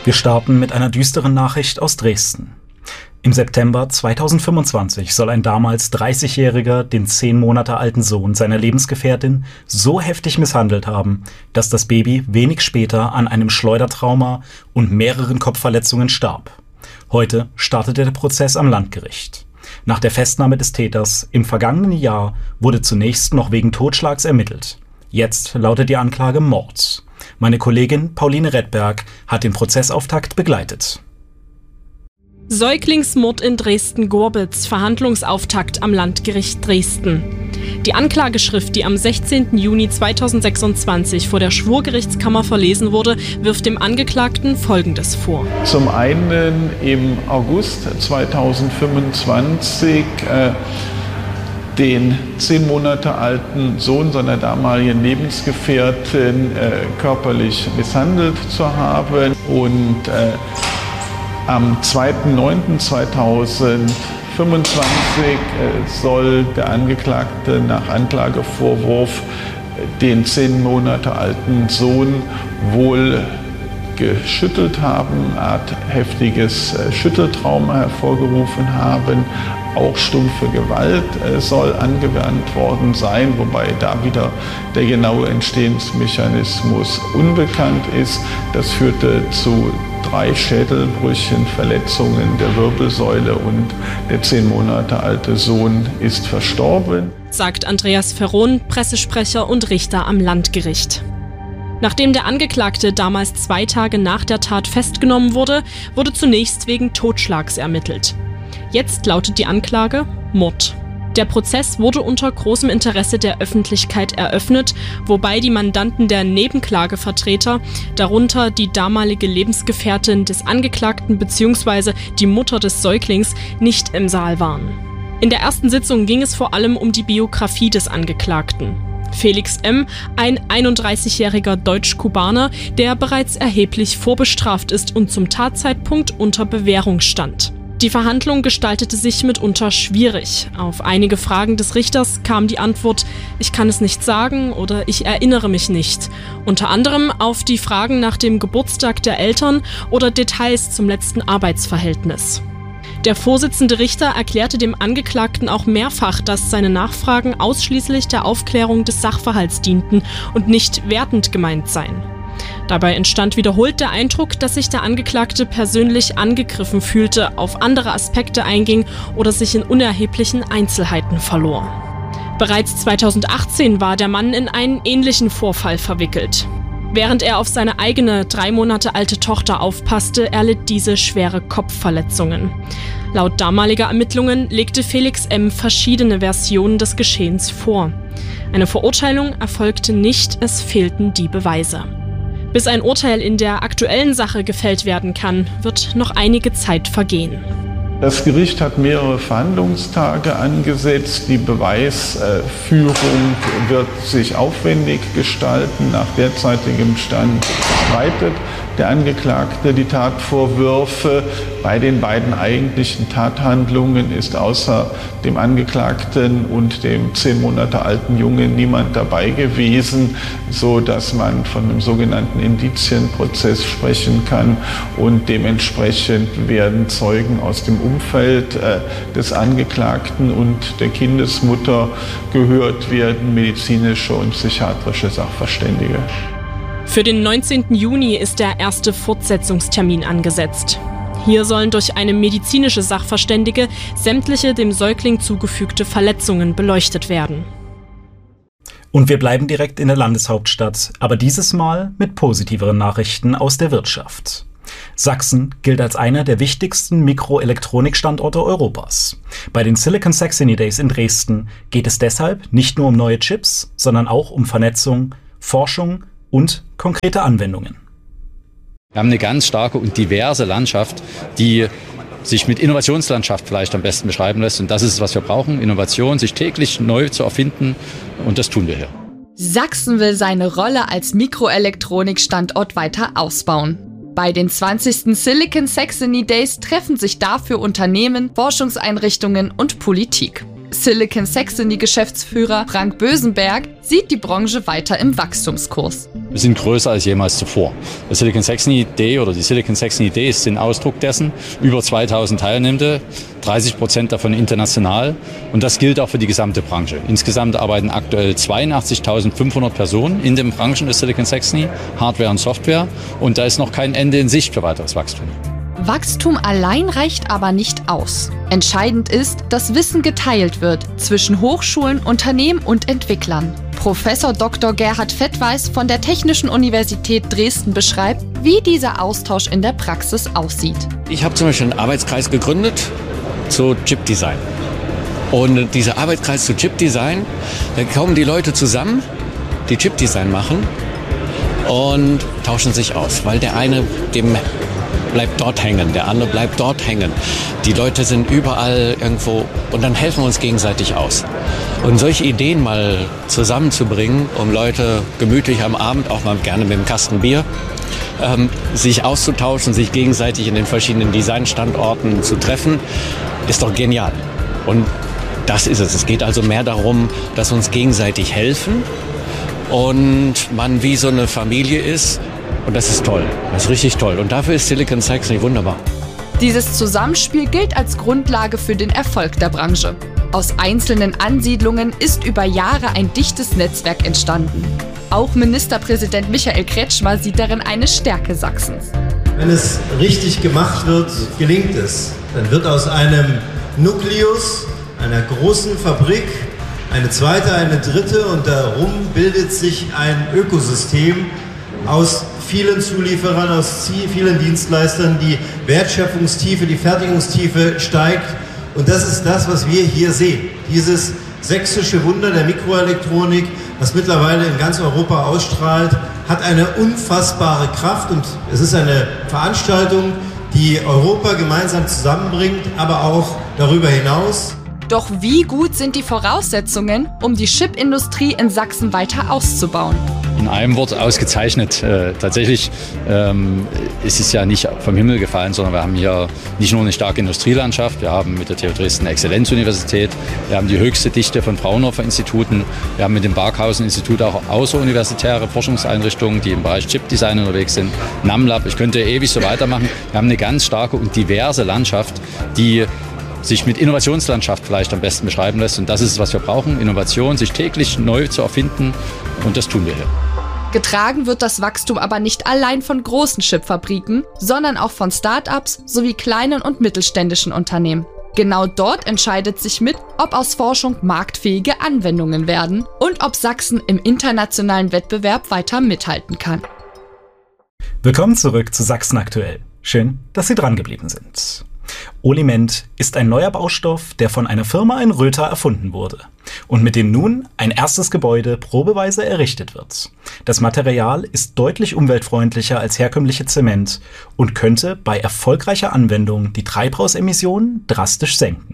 Wir starten mit einer düsteren Nachricht aus Dresden. Im September 2025 soll ein damals 30-Jähriger den 10 Monate alten Sohn seiner Lebensgefährtin so heftig misshandelt haben, dass das Baby wenig später an einem Schleudertrauma und mehreren Kopfverletzungen starb. Heute startete der Prozess am Landgericht. Nach der Festnahme des Täters im vergangenen Jahr wurde zunächst noch wegen Totschlags ermittelt. Jetzt lautet die Anklage Mord. Meine Kollegin Pauline Redberg hat den Prozessauftakt begleitet. Säuglingsmord in Dresden-Gorbitz, Verhandlungsauftakt am Landgericht Dresden. Die Anklageschrift, die am 16. Juni 2026 vor der Schwurgerichtskammer verlesen wurde, wirft dem Angeklagten Folgendes vor. Zum einen im August 2025 den 10 Monate alten Sohn seiner damaligen Lebensgefährtin körperlich misshandelt zu haben und am 2.9.2025 soll der Angeklagte nach Anklagevorwurf den 10 Monate alten Sohn wohl geschüttelt haben, eine Art heftiges Schütteltrauma hervorgerufen haben. Auch stumpfe Gewalt soll angewandt worden sein, wobei da wieder der genaue Entstehungsmechanismus unbekannt ist. Das führte zu 3 Schädelbrüchen, Verletzungen der Wirbelsäule und der 10 Monate alte Sohn ist verstorben, sagt Andreas Ferron, Pressesprecher und Richter am Landgericht. Nachdem der Angeklagte damals 2 Tage nach der Tat festgenommen wurde, wurde zunächst wegen Totschlags ermittelt. Jetzt lautet die Anklage Mord. Der Prozess wurde unter großem Interesse der Öffentlichkeit eröffnet, wobei die Mandanten der Nebenklagevertreter, darunter die damalige Lebensgefährtin des Angeklagten bzw. die Mutter des Säuglings, nicht im Saal waren. In der ersten Sitzung ging es vor allem um die Biografie des Angeklagten. Felix M., ein 31-jähriger Deutsch-Kubaner, der bereits erheblich vorbestraft ist und zum Tatzeitpunkt unter Bewährung stand. Die Verhandlung gestaltete sich mitunter schwierig. Auf einige Fragen des Richters kam die Antwort: Ich kann es nicht sagen oder ich erinnere mich nicht. Unter anderem auf die Fragen nach dem Geburtstag der Eltern oder Details zum letzten Arbeitsverhältnis. Der Vorsitzende Richter erklärte dem Angeklagten auch mehrfach, dass seine Nachfragen ausschließlich der Aufklärung des Sachverhalts dienten und nicht wertend gemeint seien. Dabei entstand wiederholt der Eindruck, dass sich der Angeklagte persönlich angegriffen fühlte, auf andere Aspekte einging oder sich in unerheblichen Einzelheiten verlor. Bereits 2018 war der Mann in einen ähnlichen Vorfall verwickelt. Während er auf seine eigene 3 Monate alte Tochter aufpasste, erlitt diese schwere Kopfverletzungen. Laut damaliger Ermittlungen legte Felix M. verschiedene Versionen des Geschehens vor. Eine Verurteilung erfolgte nicht, es fehlten die Beweise. Bis ein Urteil in der aktuellen Sache gefällt werden kann, wird noch einige Zeit vergehen. Das Gericht hat mehrere Verhandlungstage angesetzt. Die Beweisführung wird sich aufwendig gestalten. Nach derzeitigem Stand bestreitet der Angeklagte die Tatvorwürfe. Bei den beiden eigentlichen Tathandlungen ist außer dem Angeklagten und dem 10 Monate alten Jungen niemand dabei gewesen, so dass man von einem sogenannten Indizienprozess sprechen kann, und dementsprechend werden Zeugen aus dem Umfeld des Angeklagten und der Kindesmutter gehört werden, medizinische und psychiatrische Sachverständige. Für den 19. Juni ist der erste Fortsetzungstermin angesetzt. Hier sollen durch eine medizinische Sachverständige sämtliche dem Säugling zugefügte Verletzungen beleuchtet werden. Und wir bleiben direkt in der Landeshauptstadt, aber dieses Mal mit positiveren Nachrichten aus der Wirtschaft. Sachsen gilt als einer der wichtigsten Mikroelektronikstandorte Europas. Bei den Silicon Saxony Days in Dresden geht es deshalb nicht nur um neue Chips, sondern auch um Vernetzung, Forschung und konkrete Anwendungen. Wir haben eine ganz starke und diverse Landschaft, die sich mit Innovationslandschaft vielleicht am besten beschreiben lässt. Und das ist es, was wir brauchen: Innovation, sich täglich neu zu erfinden. Und das tun wir hier. Sachsen will seine Rolle als Mikroelektronikstandort weiter ausbauen. Bei den 20. Silicon Saxony Days treffen sich dafür Unternehmen, Forschungseinrichtungen und Politik. Silicon Saxony-Geschäftsführer Frank Bösenberg sieht die Branche weiter im Wachstumskurs. Wir sind größer als jemals zuvor. Die Silicon Saxony Idee sind Ausdruck dessen. Über 2000 Teilnehmende, 30% davon international. Und das gilt auch für die gesamte Branche. Insgesamt arbeiten aktuell 82.500 Personen in den Branchen des Silicon Saxony, Hardware und Software. Und da ist noch kein Ende in Sicht für weiteres Wachstum. Wachstum allein reicht aber nicht aus. Entscheidend ist, dass Wissen geteilt wird zwischen Hochschulen, Unternehmen und Entwicklern. Professor Dr. Gerhard Fettweis von der Technischen Universität Dresden beschreibt, wie dieser Austausch in der Praxis aussieht. Ich habe zum Beispiel einen Arbeitskreis gegründet zu Chipdesign. Und dieser Arbeitskreis zu Chipdesign, da kommen die Leute zusammen, die Chipdesign machen und tauschen sich aus, weil der eine dem bleibt dort hängen, der andere bleibt dort hängen. Die Leute sind überall irgendwo und dann helfen wir uns gegenseitig aus. Und solche Ideen mal zusammenzubringen, um Leute gemütlich am Abend, auch mal gerne mit einem Kasten Bier, sich auszutauschen, sich gegenseitig in den verschiedenen Designstandorten zu treffen, ist doch genial. Und das ist es. Es geht also mehr darum, dass wir uns gegenseitig helfen und man wie so eine Familie ist. Und das ist toll, das ist richtig toll. Und dafür ist Silicon Saxony wunderbar. Dieses Zusammenspiel gilt als Grundlage für den Erfolg der Branche. Aus einzelnen Ansiedlungen ist über Jahre ein dichtes Netzwerk entstanden. Auch Ministerpräsident Michael Kretschmer sieht darin eine Stärke Sachsens. Wenn es richtig gemacht wird, gelingt es. Dann wird aus einem Nukleus, einer großen Fabrik, eine zweite, eine dritte und darum bildet sich ein Ökosystem aus vielen Zulieferern, aus vielen Dienstleistern, die Wertschöpfungstiefe, die Fertigungstiefe steigt. Und das ist das, was wir hier sehen. Dieses sächsische Wunder der Mikroelektronik, was mittlerweile in ganz Europa ausstrahlt, hat eine unfassbare Kraft. Und es ist eine Veranstaltung, die Europa gemeinsam zusammenbringt, aber auch darüber hinaus. Doch wie gut sind die Voraussetzungen, um die Chipindustrie in Sachsen weiter auszubauen? In einem Wort ausgezeichnet. Tatsächlich ist es ja nicht vom Himmel gefallen, sondern wir haben hier nicht nur eine starke Industrielandschaft, wir haben mit der TU Dresden eine Exzellenzuniversität, wir haben die höchste Dichte von Fraunhofer-Instituten, wir haben mit dem Barkhausen-Institut auch außeruniversitäre Forschungseinrichtungen, die im Bereich Chipdesign unterwegs sind, NAMLab, ich könnte ewig so weitermachen. Wir haben eine ganz starke und diverse Landschaft, die sich mit Innovationslandschaft vielleicht am besten beschreiben lässt. Und das ist es, was wir brauchen, Innovation, sich täglich neu zu erfinden. Und das tun wir hier. Getragen wird das Wachstum aber nicht allein von großen Chipfabriken, sondern auch von Start-ups sowie kleinen und mittelständischen Unternehmen. Genau dort entscheidet sich mit, ob aus Forschung marktfähige Anwendungen werden und ob Sachsen im internationalen Wettbewerb weiter mithalten kann. Willkommen zurück zu Sachsen aktuell. Schön, dass Sie dran geblieben sind. Oliment ist ein neuer Baustoff, der von einer Firma in Rötha erfunden wurde und mit dem nun ein erstes Gebäude probeweise errichtet wird. Das Material ist deutlich umweltfreundlicher als herkömmliche Zement und könnte bei erfolgreicher Anwendung die Treibhausemissionen drastisch senken.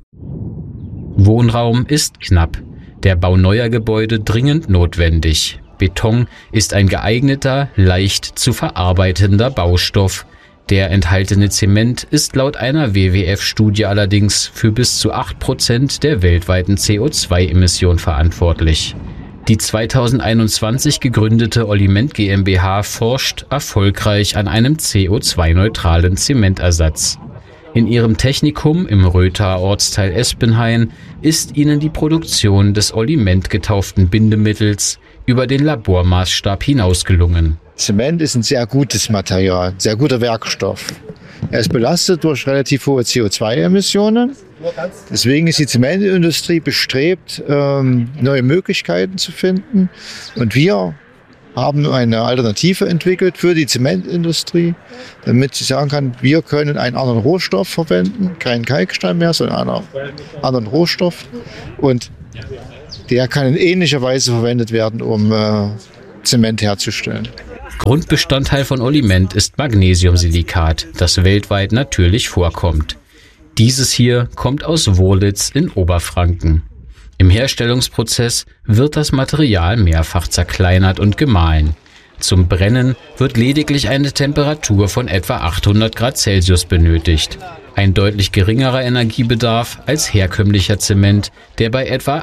Wohnraum ist knapp, der Bau neuer Gebäude dringend notwendig. Beton ist ein geeigneter, leicht zu verarbeitender Baustoff. Der enthaltene Zement ist laut einer WWF-Studie allerdings für bis zu 8% der weltweiten CO2-Emissionen verantwortlich. Die 2021 gegründete Oliment GmbH forscht erfolgreich an einem CO2-neutralen Zementersatz. In ihrem Technikum im Röther Ortsteil Espenhain ist ihnen die Produktion des Oliment getauften Bindemittels über den Labormaßstab hinaus gelungen. Zement ist ein sehr gutes Material, sehr guter Werkstoff. Er ist belastet durch relativ hohe CO2-Emissionen. Deswegen ist die Zementindustrie bestrebt, neue Möglichkeiten zu finden. Und wir haben eine Alternative entwickelt für die Zementindustrie, damit sie sagen kann, wir können einen anderen Rohstoff verwenden, keinen Kalkstein mehr, sondern einen anderen Rohstoff. Und der kann in ähnlicher Weise verwendet werden, um Zement herzustellen. Grundbestandteil von Oliment ist Magnesiumsilikat, das weltweit natürlich vorkommt. Dieses hier kommt aus Wurlitz in Oberfranken. Im Herstellungsprozess wird das Material mehrfach zerkleinert und gemahlen. Zum Brennen wird lediglich eine Temperatur von etwa 800 Grad Celsius benötigt. Ein deutlich geringerer Energiebedarf als herkömmlicher Zement, der bei etwa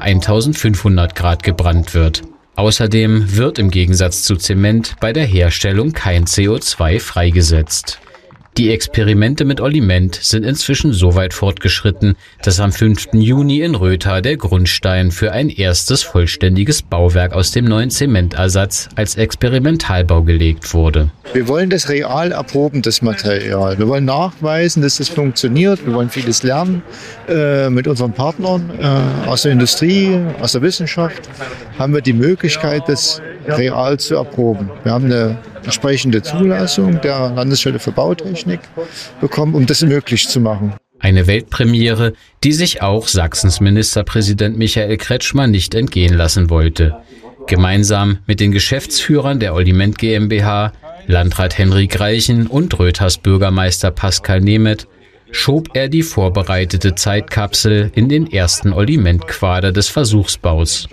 1500 Grad gebrannt wird. Außerdem wird im Gegensatz zu Zement bei der Herstellung kein CO2 freigesetzt. Die Experimente mit Oliment sind inzwischen so weit fortgeschritten, dass am 5. Juni in Rötha der Grundstein für ein erstes vollständiges Bauwerk aus dem neuen Zementersatz als Experimentalbau gelegt wurde. Wir wollen das real erproben, das Material. Wir wollen nachweisen, dass das funktioniert. Wir wollen vieles lernen mit unseren Partnern aus der Industrie, aus der Wissenschaft. Haben wir die Möglichkeit, das real zu erproben. Wir haben eine entsprechende Zulassung der Landesstelle für Bautechnik bekommen, um das möglich zu machen. Eine Weltpremiere, die sich auch Sachsens Ministerpräsident Michael Kretschmer nicht entgehen lassen wollte. Gemeinsam mit den Geschäftsführern der Oliment GmbH, Landrat Henrik Reichen und Röthas Bürgermeister Pascal Nemeth schob er die vorbereitete Zeitkapsel in den ersten Oliment-Quader des Versuchsbaus.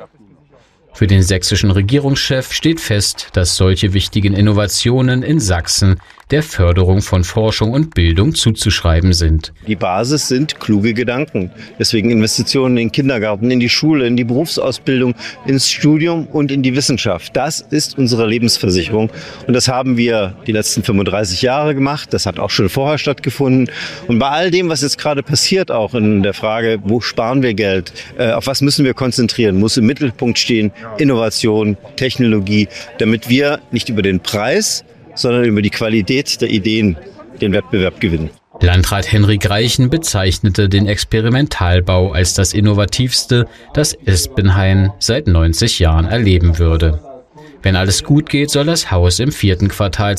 Für den sächsischen Regierungschef steht fest, dass solche wichtigen Innovationen in Sachsen der Förderung von Forschung und Bildung zuzuschreiben sind. Die Basis sind kluge Gedanken. Deswegen Investitionen in den Kindergarten, in die Schule, in die Berufsausbildung, ins Studium und in die Wissenschaft. Das ist unsere Lebensversicherung. Und das haben wir die letzten 35 Jahre gemacht. Das hat auch schon vorher stattgefunden. Und bei all dem, was jetzt gerade passiert, auch in der Frage, wo sparen wir Geld, auf was müssen wir konzentrieren, muss im Mittelpunkt stehen Innovation, Technologie, damit wir nicht über den Preis, sondern über die Qualität der Ideen den Wettbewerb gewinnen. Landrat Henrik Reichen bezeichnete den Experimentalbau als das innovativste, das Espenhain seit 90 Jahren erleben würde. Wenn alles gut geht, soll das Haus im 4. Quartal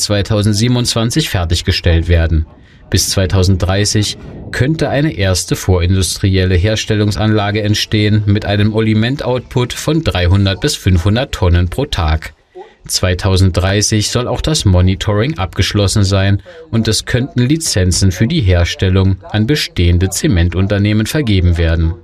2027 fertiggestellt werden. Bis 2030 könnte eine erste vorindustrielle Herstellungsanlage entstehen mit einem Oliment-Output von 300 bis 500 Tonnen pro Tag. 2030 soll auch das Monitoring abgeschlossen sein und es könnten Lizenzen für die Herstellung an bestehende Zementunternehmen vergeben werden.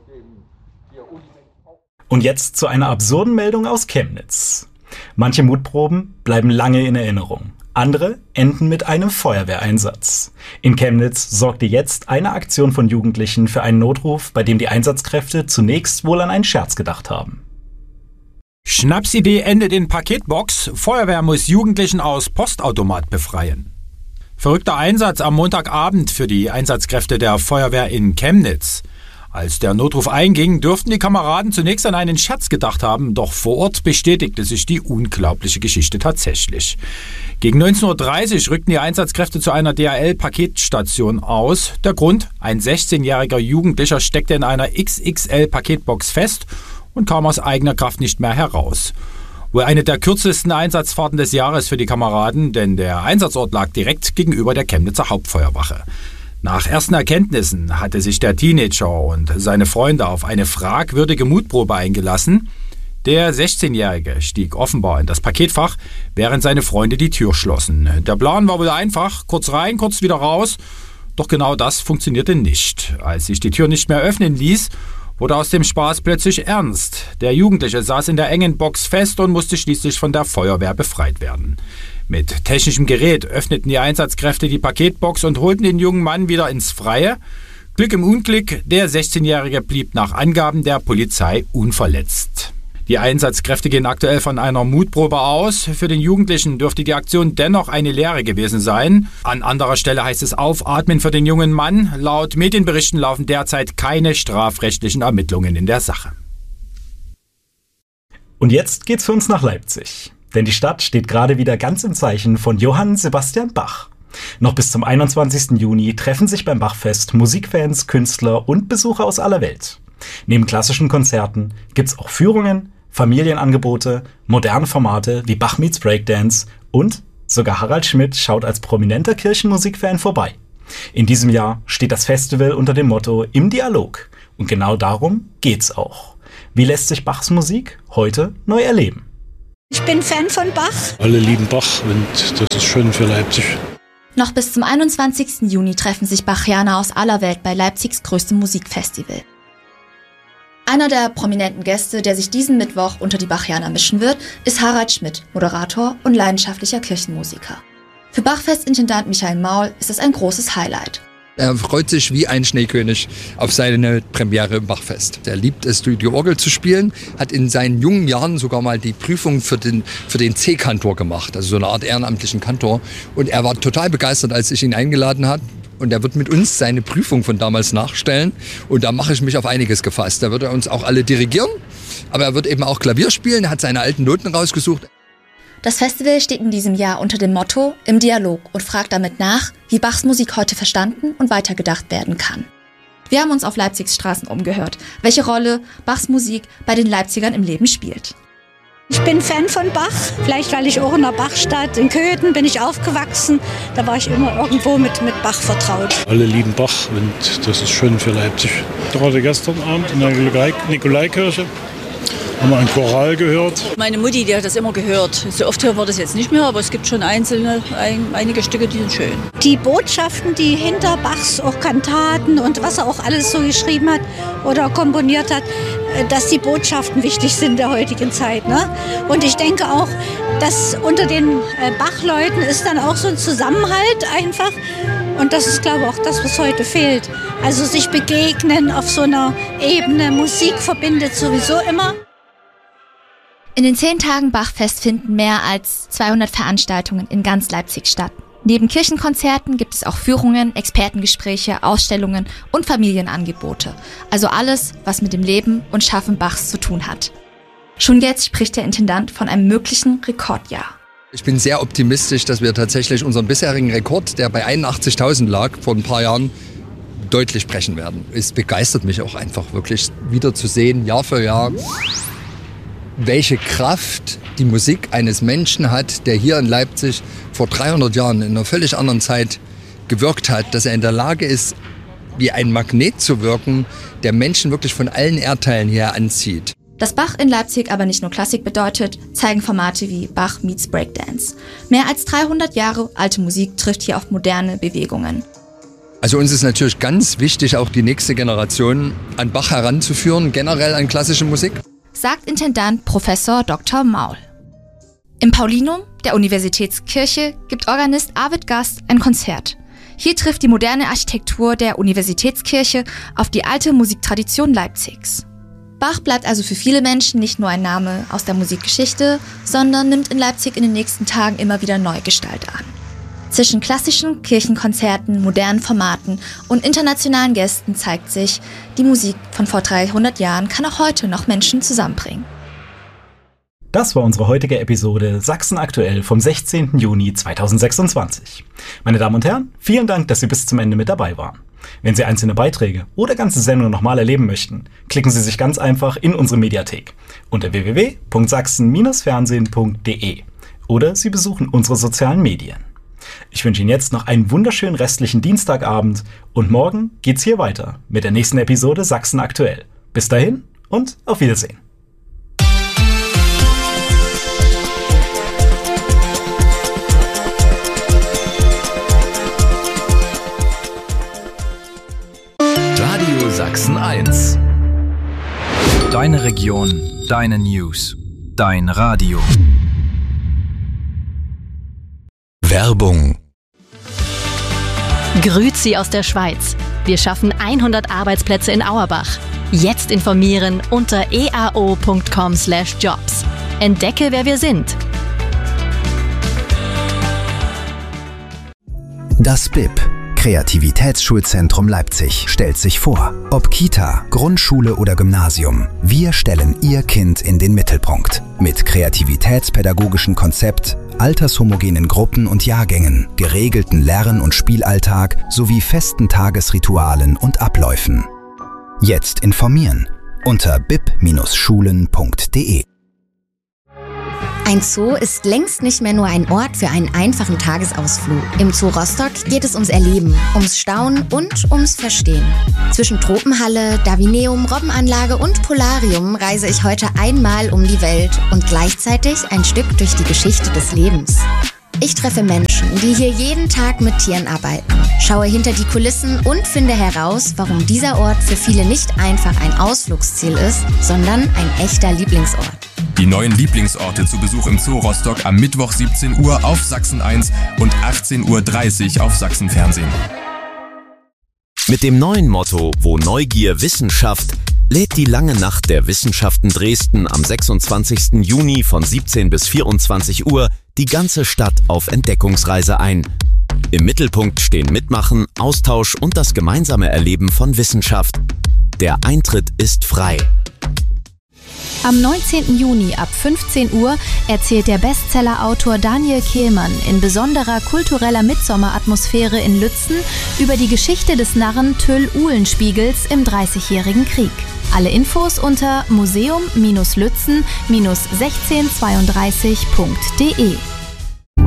Und jetzt zu einer absurden Meldung aus Chemnitz. Manche Mutproben bleiben lange in Erinnerung. Andere enden mit einem Feuerwehreinsatz. In Chemnitz sorgte jetzt eine Aktion von Jugendlichen für einen Notruf, bei dem die Einsatzkräfte zunächst wohl an einen Scherz gedacht haben. Schnapsidee endet in Paketbox. Feuerwehr muss Jugendlichen aus Postautomat befreien. Verrückter Einsatz am Montagabend für die Einsatzkräfte der Feuerwehr in Chemnitz. Als der Notruf einging, dürften die Kameraden zunächst an einen Scherz gedacht haben, doch vor Ort bestätigte sich die unglaubliche Geschichte tatsächlich. Gegen 19:30 Uhr rückten die Einsatzkräfte zu einer DHL-Paketstation aus. Der Grund? Ein 16-jähriger Jugendlicher steckte in einer XXL-Paketbox fest und kam aus eigener Kraft nicht mehr heraus. Wohl eine der kürzesten Einsatzfahrten des Jahres für die Kameraden, denn der Einsatzort lag direkt gegenüber der Chemnitzer Hauptfeuerwache. Nach ersten Erkenntnissen hatte sich der Teenager und seine Freunde auf eine fragwürdige Mutprobe eingelassen. Der 16-Jährige stieg offenbar in das Paketfach, während seine Freunde die Tür schlossen. Der Plan war wohl einfach, kurz rein, kurz wieder raus. Doch genau das funktionierte nicht. Als sich die Tür nicht mehr öffnen ließ, wurde aus dem Spaß plötzlich ernst. Der Jugendliche saß in der engen Box fest und musste schließlich von der Feuerwehr befreit werden. Mit technischem Gerät öffneten die Einsatzkräfte die Paketbox und holten den jungen Mann wieder ins Freie. Glück im Unglück, der 16-Jährige blieb nach Angaben der Polizei unverletzt. Die Einsatzkräfte gehen aktuell von einer Mutprobe aus. Für den Jugendlichen dürfte die Aktion dennoch eine Lehre gewesen sein. An anderer Stelle heißt es aufatmen für den jungen Mann. Laut Medienberichten laufen derzeit keine strafrechtlichen Ermittlungen in der Sache. Und jetzt geht's für uns nach Leipzig. Denn die Stadt steht gerade wieder ganz im Zeichen von Johann Sebastian Bach. Noch bis zum 21. Juni treffen sich beim Bachfest Musikfans, Künstler und Besucher aus aller Welt. Neben klassischen Konzerten gibt's auch Führungen, Familienangebote, moderne Formate wie Bach meets Breakdance und sogar Harald Schmidt schaut als prominenter Kirchenmusikfan vorbei. In diesem Jahr steht das Festival unter dem Motto Im Dialog. Und genau darum geht's auch. Wie lässt sich Bachs Musik heute neu erleben? Ich bin Fan von Bach. Alle lieben Bach und das ist schön für Leipzig. Noch bis zum 21. Juni treffen sich Bachianer aus aller Welt bei Leipzigs größtem Musikfestival. Einer der prominenten Gäste, der sich diesen Mittwoch unter die Bachianer mischen wird, ist Harald Schmidt, Moderator und leidenschaftlicher Kirchenmusiker. Für Bachfest-Intendant Michael Maul ist es ein großes Highlight. Er freut sich wie ein Schneekönig auf seine Premiere im Bachfest. Er liebt es, die Orgel zu spielen, hat in seinen jungen Jahren sogar mal die Prüfung für den C-Kantor gemacht, also so eine Art ehrenamtlichen Kantor. Und er war total begeistert, als ich ihn eingeladen habe. Und er wird mit uns seine Prüfung von damals nachstellen. Und da mache ich mich auf einiges gefasst. Da wird er uns auch alle dirigieren, aber er wird eben auch Klavier spielen. Er hat seine alten Noten rausgesucht. Das Festival steht in diesem Jahr unter dem Motto Im Dialog und fragt damit nach, wie Bachs Musik heute verstanden und weitergedacht werden kann. Wir haben uns auf Leipzigs Straßen umgehört, welche Rolle Bachs Musik bei den Leipzigern im Leben spielt. Ich bin Fan von Bach, vielleicht weil ich auch in der Bachstadt, in Köthen bin ich aufgewachsen. Da war ich immer irgendwo mit Bach vertraut. Alle lieben Bach und das ist schön für Leipzig. Gerade gestern Abend in der Nikolaikirche haben wir einen Choral gehört. Meine Mutti, die hat das immer gehört. So oft hören wir das jetzt nicht mehr, aber es gibt schon einige Stücke, die sind schön. Die Botschaften, die hinter Bachs auch Kantaten und was er auch alles so geschrieben hat oder komponiert hat, dass die Botschaften wichtig sind der heutigen Zeit. Ne? Und ich denke auch, dass unter den Bachleuten ist dann auch so ein Zusammenhalt einfach. Und das ist, glaube ich, auch das, was heute fehlt. Also sich begegnen auf so einer Ebene. Musik verbindet sowieso immer. In den 10 Tagen Bachfest finden mehr als 200 Veranstaltungen in ganz Leipzig statt. Neben Kirchenkonzerten gibt es auch Führungen, Expertengespräche, Ausstellungen und Familienangebote. Also alles, was mit dem Leben und Schaffen Bachs zu tun hat. Schon jetzt spricht der Intendant von einem möglichen Rekordjahr. Ich bin sehr optimistisch, dass wir tatsächlich unseren bisherigen Rekord, der bei 81.000 lag vor ein paar Jahren, deutlich brechen werden. Es begeistert mich auch einfach wirklich wieder zu sehen, Jahr für Jahr, welche Kraft die Musik eines Menschen hat, der hier in Leipzig vor 300 Jahren in einer völlig anderen Zeit gewirkt hat, dass er in der Lage ist, wie ein Magnet zu wirken, der Menschen wirklich von allen Erdteilen her anzieht. Dass Bach in Leipzig aber nicht nur Klassik bedeutet, zeigen Formate wie Bach meets Breakdance. Mehr als 300 Jahre alte Musik trifft hier auf moderne Bewegungen. Also uns ist natürlich ganz wichtig, auch die nächste Generation an Bach heranzuführen, generell an klassische Musik. Sagt Intendant Professor Dr. Maul. Im Paulinum, der Universitätskirche, gibt Organist Arvid Gast ein Konzert. Hier trifft die moderne Architektur der Universitätskirche auf die alte Musiktradition Leipzigs. Bach bleibt also für viele Menschen nicht nur ein Name aus der Musikgeschichte, sondern nimmt in Leipzig in den nächsten Tagen immer wieder Neugestalt an. Zwischen klassischen Kirchenkonzerten, modernen Formaten und internationalen Gästen zeigt sich, die Musik von vor 300 Jahren kann auch heute noch Menschen zusammenbringen. Das war unsere heutige Episode Sachsen aktuell vom 16. Juni 2026. Meine Damen und Herren, vielen Dank, dass Sie bis zum Ende mit dabei waren. Wenn Sie einzelne Beiträge oder ganze Sendungen nochmal erleben möchten, klicken Sie sich ganz einfach in unsere Mediathek unter www.sachsen-fernsehen.de oder Sie besuchen unsere sozialen Medien. Ich wünsche Ihnen jetzt noch einen wunderschönen restlichen Dienstagabend und morgen geht's hier weiter mit der nächsten Episode Sachsen aktuell. Bis dahin und auf Wiedersehen. Radio Sachsen 1. Deine Region, deine News, dein Radio. Werbung. Grüezi aus der Schweiz. Wir schaffen 100 Arbeitsplätze in Auerbach. Jetzt informieren unter eao.com/jobs. Entdecke, wer wir sind. Das BIP, Kreativitätsschulzentrum Leipzig, stellt sich vor. Ob Kita, Grundschule oder Gymnasium, wir stellen Ihr Kind in den Mittelpunkt. Mit kreativitätspädagogischen Konzept, altershomogenen Gruppen und Jahrgängen, geregelten Lern- und Spielalltag sowie festen Tagesritualen und Abläufen. Jetzt informieren unter bip-schulen.de. Ein Zoo ist längst nicht mehr nur ein Ort für einen einfachen Tagesausflug. Im Zoo Rostock geht es ums Erleben, ums Staunen und ums Verstehen. Zwischen Tropenhalle, Davineum, Robbenanlage und Polarium reise ich heute einmal um die Welt und gleichzeitig ein Stück durch die Geschichte des Lebens. Ich treffe Menschen, die hier jeden Tag mit Tieren arbeiten. Schaue hinter die Kulissen und finde heraus, warum dieser Ort für viele nicht einfach ein Ausflugsziel ist, sondern ein echter Lieblingsort. Die neuen Lieblingsorte zu Besuch im Zoo Rostock am Mittwoch 17 Uhr auf Sachsen 1 und 18:30 Uhr auf Sachsen Fernsehen. Mit dem neuen Motto „Wo Neugier Wissenschaft" lädt die Lange Nacht der Wissenschaften Dresden am 26. Juni von 17 bis 24 Uhr die ganze Stadt auf Entdeckungsreise ein. Im Mittelpunkt stehen Mitmachen, Austausch und das gemeinsame Erleben von Wissenschaft. Der Eintritt ist frei. Am 19. Juni ab 15 Uhr erzählt der Bestsellerautor Daniel Kehlmann in besonderer kultureller Mitsommeratmosphäre in Lützen über die Geschichte des Narren Tyll Uhlenspiegels im Dreißigjährigen Krieg. Alle Infos unter museum-lützen-1632.de.